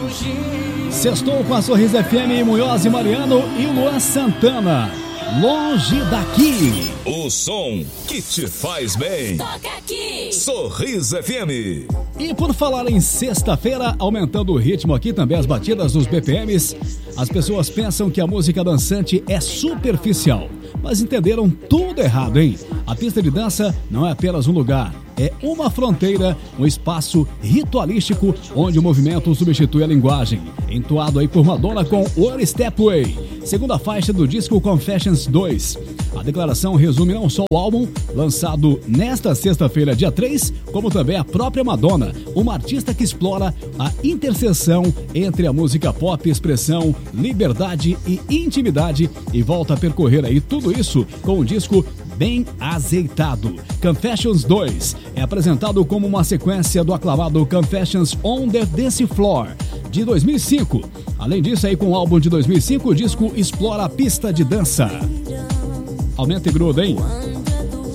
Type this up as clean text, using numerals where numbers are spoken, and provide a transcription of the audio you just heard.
Sextou com a Sorriso FM, Munhoz e Mariano e Luan Santana. Longe daqui. O som que te faz bem. Toca aqui. Sorriso FM. E por falar em sexta-feira, aumentando o ritmo aqui também, as batidas dos BPMs, as pessoas pensam que a música dançante é superficial, mas entenderam tudo errado, hein? A pista de dança não é apenas um lugar, é uma fronteira, um espaço ritualístico onde o movimento substitui a linguagem. Entoado aí por Madonna com One Step Way, segunda faixa do disco Confessions 2. A declaração resume não só o álbum, lançado nesta sexta-feira, dia 3, como também a própria Madonna, uma artista que explora a interseção entre a música pop, expressão, liberdade e intimidade, e volta a percorrer aí tudo isso com um disco bem azeitado. Confessions 2 é apresentado como uma sequência do aclamado Confessions on the Dance Floor, de 2005. Além disso, aí com o álbum de 2005, o disco explora a pista de dança. Aumenta e gruda, hein?